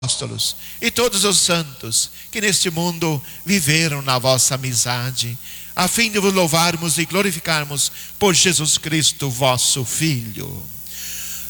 apóstolos e todos os santos que neste mundo viveram na vossa amizade, a fim de vos louvarmos e glorificarmos por Jesus Cristo, vosso Filho.